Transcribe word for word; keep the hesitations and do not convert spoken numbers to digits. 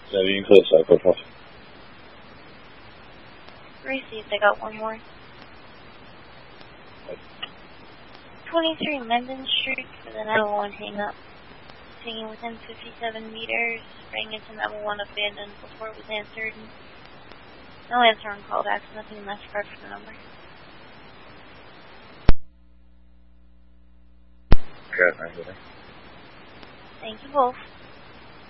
Is that being close? I put off. Received. I got one more. twenty-three Menden Street for the nine one one hang up. Taking within fifty-seven meters. Rang into nine one one abandoned before it was answered. No answer on callbacks. Nothing left card for the number. Okay, thank you. Thank you both.